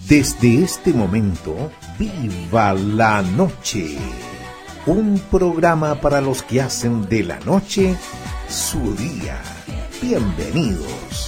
Desde este momento, viva la noche. Un programa para los que hacen de la noche su día. Bienvenidos.